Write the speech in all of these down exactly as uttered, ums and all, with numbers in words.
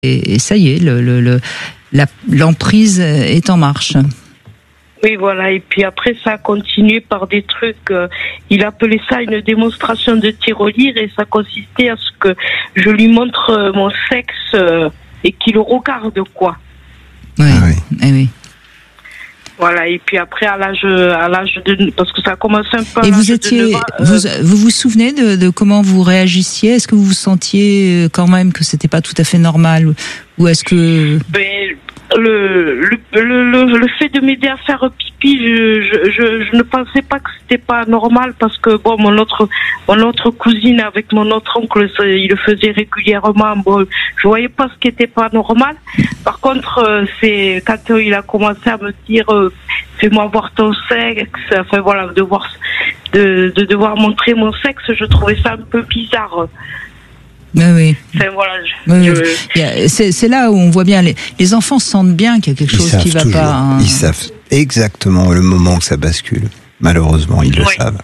et, et ça y est, le, le, le, la, l'emprise est en marche. Oui, voilà. Et puis après, ça a continué par des trucs. Euh, il appelait ça une démonstration de tirelire et ça consistait à ce que je lui montre euh, mon sexe euh, et qu'il le regarde, quoi. Oui, ah oui. Eh oui. Voilà. Et puis après, à l'âge, à l'âge de, parce que ça a commencé un peu. À et l'âge vous étiez, de neuf ans, euh, vous, vous vous souvenez de, de comment vous réagissiez? Est-ce que vous vous sentiez quand même que c'était pas tout à fait normal, ou est-ce que ben, Le, le, le, le fait de m'aider à faire pipi, je, je, je, je ne pensais pas que c'était pas normal parce que bon, mon autre, mon autre cousine avec mon autre oncle, il le faisait régulièrement. Bon, je voyais pas ce qui était pas normal. Par contre, c'est quand il a commencé à me dire, fais-moi voir ton sexe, enfin voilà, de voir, de, de devoir montrer mon sexe, je trouvais ça un peu bizarre. Oui, oui. Enfin, voilà, je, oui, je... oui. C'est, c'est là où on voit bien, les, les enfants sentent bien qu'il y a quelque chose qui va toujours. pas. Hein. Ils savent exactement le moment que ça bascule. Malheureusement, ils le oui. savent.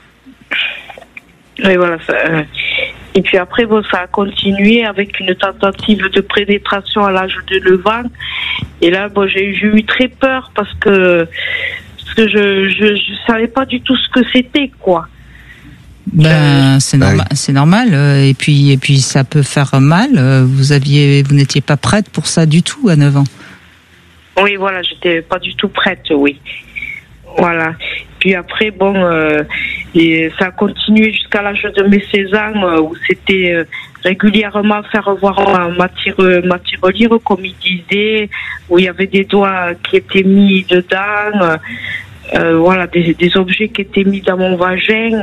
Oui, voilà. Ça, euh... Et puis après, bon, ça a continué avec une tentative de pénétration à l'âge de neuf ans. Et là, bon, j'ai, j'ai eu très peur parce que, parce que je, je, je savais pas du tout ce que c'était, quoi. Ben, c'est normal, oui. c'est normal. Et puis, et puis, ça peut faire mal. Vous aviez, vous n'étiez pas prête pour ça du tout à neuf ans. Oui, voilà, j'étais pas du tout prête, oui. Voilà. Puis après, bon, euh, et ça a continué jusqu'à l'âge de mes seize ans, euh, où c'était euh, régulièrement faire voir ma, ma, tire, ma tirelire, comme il disait, où il y avait des doigts qui étaient mis dedans, euh, voilà, des, des objets qui étaient mis dans mon vagin.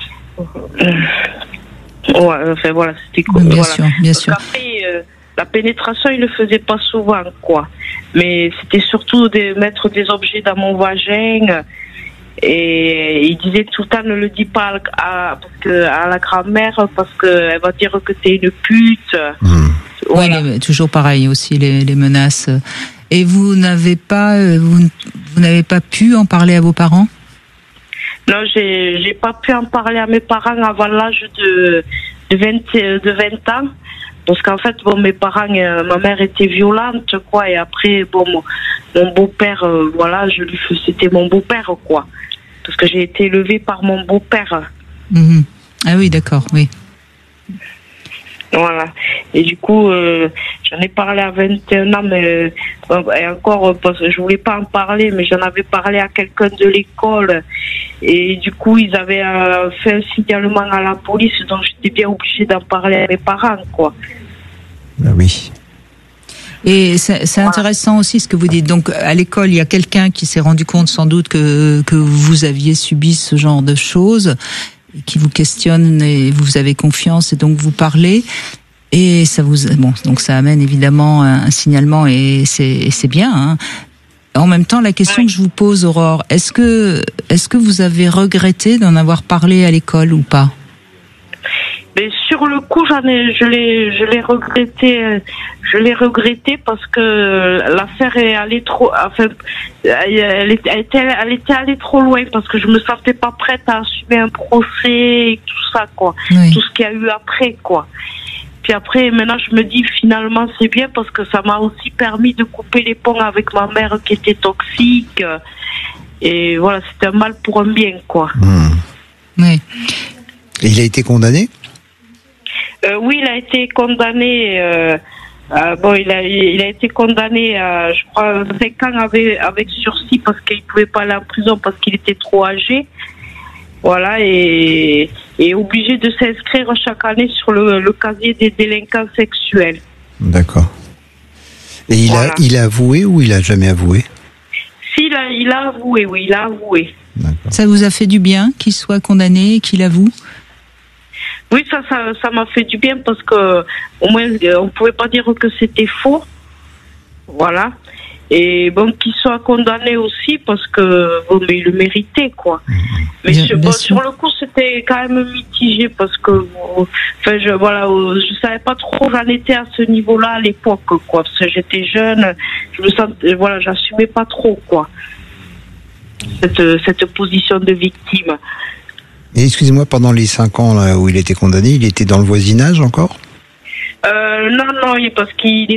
Ouais, enfin voilà, c'était cool. Bien voilà. sûr, bien sûr. Après, euh, la pénétration, il le faisait pas souvent, quoi. Mais c'était surtout de mettre des objets dans mon vagin. Et il disait tout le temps, ne le dis pas à, parce que, à la grand-mère, parce qu'elle va dire que t'es une pute. Mmh. Voilà. Oui, toujours pareil aussi, les, les menaces. Et vous n'avez pas, vous, vous n'avez pas pu en parler à vos parents? Non, j'ai, j'ai pas pu en parler à mes parents avant l'âge de, de vingt, de vingt ans. Parce qu'en fait, bon, mes parents, euh, ma mère était violente, quoi, et après, bon, mon, mon beau-père, euh, voilà, je lui, c'était mon beau-père, quoi. Parce que j'ai été élevée par mon beau-père. Mmh. Ah oui, d'accord, oui. Voilà. Et du coup, euh, j'en ai parlé à vingt et un ans, mais euh, et encore, parce que je voulais pas en parler, mais j'en avais parlé à quelqu'un de l'école. Et du coup, ils avaient euh, fait un signalement à la police, donc j'étais bien obligée d'en parler à mes parents, quoi. Ben oui. Et c'est, c'est intéressant aussi ce que vous dites. Donc, à l'école, il y a quelqu'un qui s'est rendu compte sans doute que, que vous aviez subi ce genre de choses, qui vous questionne et vous avez confiance et donc vous parlez. Et ça vous, bon, donc ça amène évidemment un, un signalement et c'est, et c'est bien, hein. En même temps, la question oui. que je vous pose, Aurore, est-ce que, est-ce que vous avez regretté d'en avoir parlé à l'école ou pas? Mais sur le coup, j'en ai, je l'ai, je l'ai regretté, je l'ai regretté parce que l'affaire est allée trop, enfin, elle était, elle était, elle était allée trop loin parce que je me sentais pas prête à assumer un procès et tout ça, quoi. Oui. Tout ce qu'il y a eu après, quoi. Puis après, maintenant, je me dis finalement c'est bien parce que ça m'a aussi permis de couper les ponts avec ma mère qui était toxique. Et voilà, c'était un mal pour un bien, quoi. Mmh. Oui. Et il a été condamné? Euh, oui, il a été condamné. Euh, euh, bon, il a, il a été condamné à, je crois, cinq ans avec, avec sursis parce qu'il pouvait pas aller en prison parce qu'il était trop âgé. Voilà, et, et obligé de s'inscrire chaque année sur le, le casier des délinquants sexuels. D'accord. Et il voilà. a, il a avoué ou il a jamais avoué? Si, il a, il a avoué, oui, il a avoué. D'accord. Ça vous a fait du bien qu'il soit condamné et qu'il avoue? Oui, ça, ça, ça m'a fait du bien parce que au moins on pouvait pas dire que c'était faux, voilà. Et bon, qu'il soit condamné aussi parce que bon, mais il le méritait, quoi. Mmh. Mais bien, sur, bien bon, sur le coup, c'était quand même mitigé parce que, bon, enfin, je voilà, je savais pas trop où j'en étais à ce niveau-là à l'époque, quoi. Parce que j'étais jeune, je me sentais, voilà, j'assumais pas trop, quoi. Cette, cette position de victime. Et excusez-moi, pendant les cinq ans là, où il était condamné, il était dans le voisinage encore? euh, Non, non, parce qu'il